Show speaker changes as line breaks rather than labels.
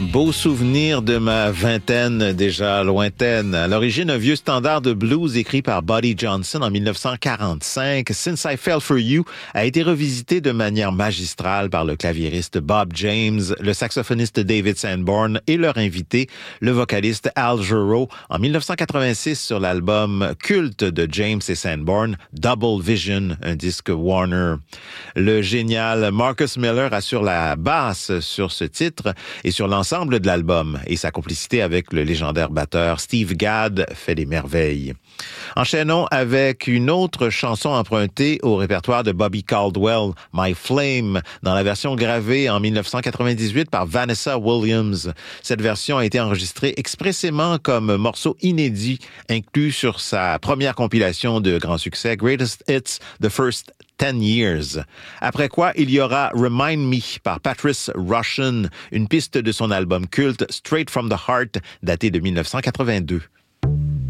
Beau souvenir de ma vingtaine déjà lointaine. À l'origine, un vieux standard de blues écrit par Buddy Johnson en 1945, Since I Fell For You, a été revisité de manière magistrale par le claviériste Bob James, le saxophoniste David Sanborn et leur invité, le vocaliste Al Jarreau, en 1986 sur l'album culte de James et Sanborn, Double Vision, un disque Warner. Le génial Marcus Miller assure la basse sur ce titre et sur l'ensemble de l'album, et sa complicité avec le légendaire batteur Steve Gadd fait des merveilles. Enchaînons avec une autre chanson empruntée au répertoire de Bobby Caldwell, My Flame, dans la version gravée en 1998 par Vanessa Williams. Cette version a été enregistrée expressément comme morceau inédit, inclus sur sa première compilation de grand succès, Greatest Hits, The First 10 Years. Après quoi, il y aura Remind Me par Patrice Rushen, une piste de son album culte Straight from the Heart, daté de 1982.